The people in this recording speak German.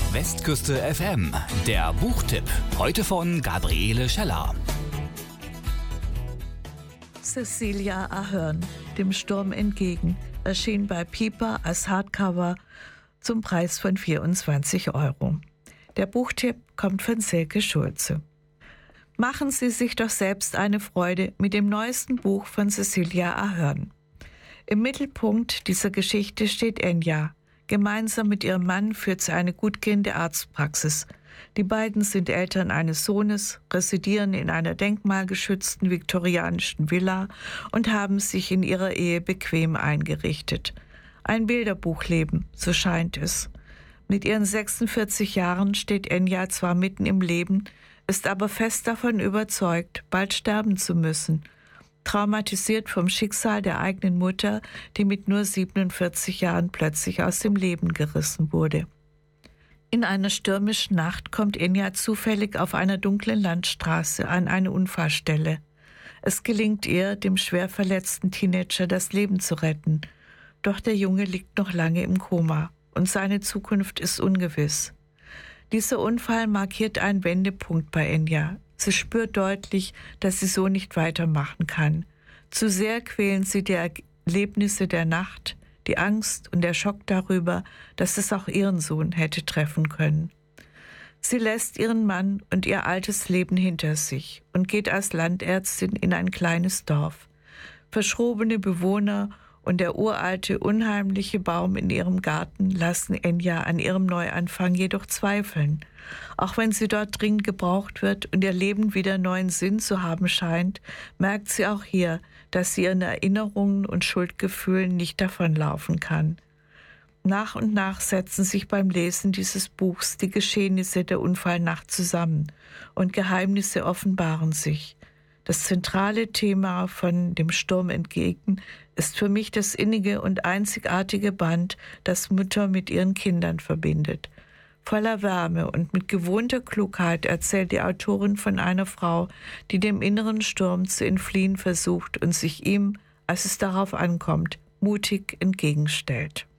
Westküste FM, der Buchtipp. Heute von Gabriele Scheller. Cecilia Ahern, Dem Sturm entgegen, erschien bei Piper als Hardcover zum Preis von 24 €. Der Buchtipp kommt von Silke Schulze. Machen Sie sich doch selbst eine Freude mit dem neuesten Buch von Cecilia Ahern. Im Mittelpunkt dieser Geschichte steht Enya. Gemeinsam mit ihrem Mann führt sie eine gut gehende Arztpraxis. Die beiden sind Eltern eines Sohnes, residieren in einer denkmalgeschützten viktorianischen Villa und haben sich in ihrer Ehe bequem eingerichtet. Ein Bilderbuchleben, so scheint es. Mit ihren 46 Jahren steht Enya zwar mitten im Leben, ist aber fest davon überzeugt, bald sterben zu müssen. Traumatisiert vom Schicksal der eigenen Mutter, die mit nur 47 Jahren plötzlich aus dem Leben gerissen wurde. In einer stürmischen Nacht kommt Enya zufällig auf einer dunklen Landstraße an eine Unfallstelle. Es gelingt ihr, dem schwer verletzten Teenager das Leben zu retten. Doch der Junge liegt noch lange im Koma und seine Zukunft ist ungewiss. Dieser Unfall markiert einen Wendepunkt bei Enya. Sie spürt deutlich, dass sie so nicht weitermachen kann. Zu sehr quälen sie die Erlebnisse der Nacht, die Angst und der Schock darüber, dass es auch ihren Sohn hätte treffen können. Sie lässt ihren Mann und ihr altes Leben hinter sich und geht als Landärztin in ein kleines Dorf. Verschrobene Bewohner und der uralte, unheimliche Baum in ihrem Garten lassen Enya an ihrem Neuanfang jedoch zweifeln. Auch wenn sie dort dringend gebraucht wird und ihr Leben wieder neuen Sinn zu haben scheint, merkt sie auch hier, dass sie ihren Erinnerungen und Schuldgefühlen nicht davonlaufen kann. Nach und nach setzen sich beim Lesen dieses Buchs die Geschehnisse der Unfallnacht zusammen und Geheimnisse offenbaren sich. Das zentrale Thema von Dem Sturm entgegen ist für mich das innige und einzigartige Band, das Mütter mit ihren Kindern verbindet. Voller Wärme und mit gewohnter Klugheit erzählt die Autorin von einer Frau, die dem inneren Sturm zu entfliehen versucht und sich ihm, als es darauf ankommt, mutig entgegenstellt.